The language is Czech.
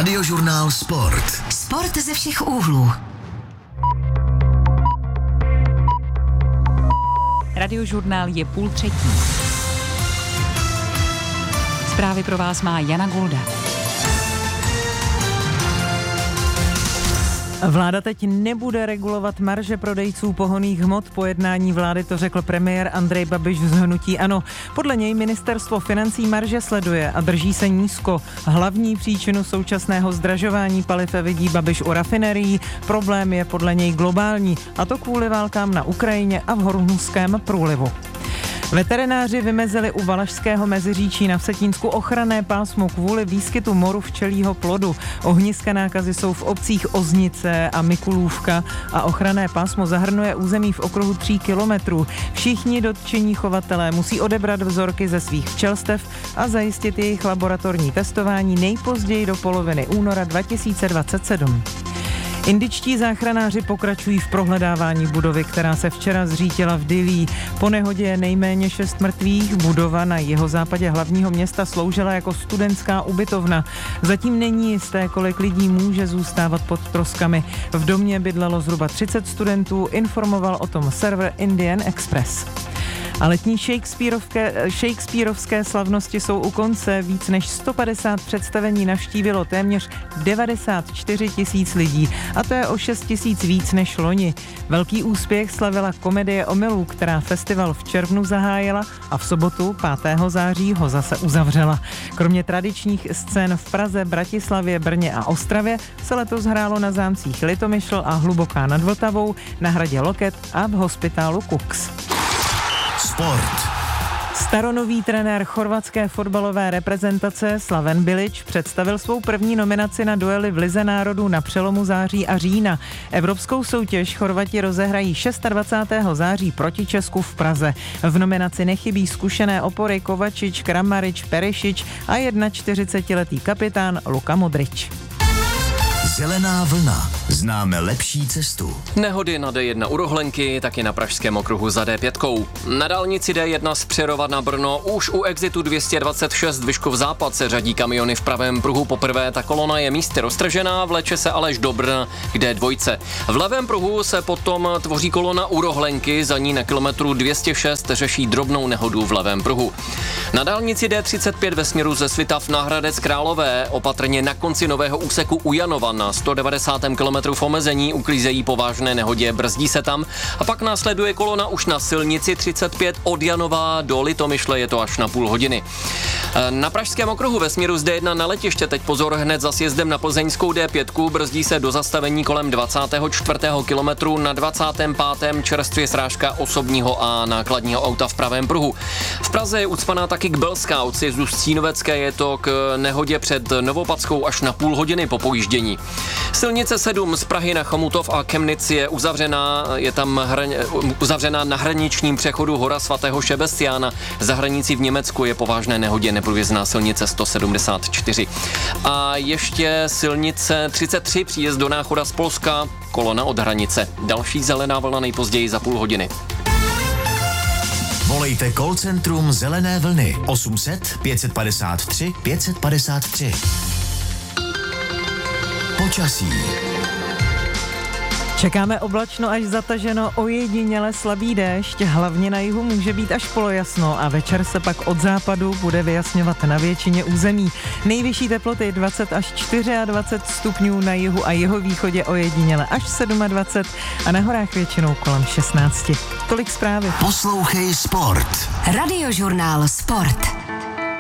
Radiožurnál Sport. Sport ze všech úhlů. Radiožurnál je 2:30. Zprávy pro vás má Jana Gulda. Vláda teď nebude regulovat marže prodejců pohonných hmot. Po jednání vlády to řekl premiér Andrej Babiš z hnutí ANO. Podle něj ministerstvo financí marže sleduje a drží se nízko. Hlavní příčinu současného zdražování paliv vidí Babiš u rafinerií. Problém je podle něj globální, a to kvůli válkám na Ukrajině a v Hormuzském průlivu. Veterináři vymezili u Valašského Meziříčí na Vsetínsku ochranné pásmo kvůli výskytu moru včelího plodu. Ohniska nákazy jsou v obcích Oznice a Mikulůvka a ochranné pásmo zahrnuje území v okruhu 3 kilometrů. Všichni dotčení chovatelé musí odebrat vzorky ze svých včelstev a zajistit jejich laboratorní testování nejpozději do poloviny února 2027. Indičtí záchranáři pokračují v prohledávání budovy, která se včera zřítila v Dillí. Po nehodě je nejméně 6 mrtvých. Budova na jihozápadě hlavního města sloužila jako studentská ubytovna. Zatím není jisté, kolik lidí může zůstávat pod troskami. V domě bydlelo zhruba 30 studentů, informoval o tom server Indian Express. A letní Shakespearovské slavnosti jsou u konce. Víc než 150 představení navštívilo téměř 94 000 lidí. A to je o 6 000 víc než loni. Velký úspěch slavila komedie Omylů, která festival v červnu zahájila a v sobotu 5. září ho zase uzavřela. Kromě tradičních scén v Praze, Bratislavě, Brně a Ostravě se letos hrálo na zámcích Litomyšl a Hluboká nad Vltavou, na hradě Loket a v hospitálu Kux. Sport. Staronový trenér chorvatské fotbalové reprezentace Slaven Bilić představil svou první nominaci na duely v Lize národů na přelomu září a října. Evropskou soutěž Chorvati rozehrají 26. září proti Česku v Praze. V nominaci nechybí zkušené opory Kovačič, Kramarič, Perišič a 41letý kapitán Luka Modrič. Zelená vlna. Známe lepší cestu. Nehody na D1 u Rohlenky, taky na pražském okruhu za D5. Na dálnici D1 z Přerova na Brno už u exitu 226 Vyškov západ se řadí kamiony v pravém pruhu poprvé. Ta kolona je místy roztržená, vleče se ale až do Brna k D2. V levém pruhu se potom tvoří kolona u Rohlenky, za ní na kilometru 206 řeší drobnou nehodu v levém pruhu. Na dálnici D35 ve směru ze Svitav na Hradec Králové opatrně na konci nového úseku u Janova na 190. kilometru v omezení uklízejí po vážné nehodě, brzdí se tam a pak následuje kolona už na silnici 35 od Janova do Litomyšle, je to až na půl hodiny. Na pražském okruhu ve směru z D1 na letiště teď pozor hned za sjezdem na plzeňskou D5, brzdí se do zastavení kolem 24. kilometru, na 25. čerstvě srážka osobního a nákladního auta v pravém pruhu. V Praze je ucpaná taky k Belská, od sjezdu z Cínovecké je to k nehodě před Novopadskou až na půl hodiny po pojíždění. Silnice 7 z Prahy na Chomutov a Chemnitz je uzavřená na hraničním přechodu Hora svatého Šebestiána. Za hranicí v Německu je po vážné nehodě neprůjezdná silnice 174. A ještě silnice 33 příjezd do Náchoda z Polska, kolona od hranice. Další zelená vlna nejpozději za půl hodiny. Volejte call centrum Zelené vlny 800 553 553. Počasí. Čekáme oblačno až zataženo, ojediněle slabý déšť, hlavně na jihu může být až polojasno a večer se pak od západu bude vyjasňovat na většině území. Nejvyšší teploty 20 až 24 stupňů na jihu a jihovýchodě, ojediněle až 27 a na horách většinou kolem 16. Tolik zprávy. Poslouchej Sport. Radiožurnál Sport.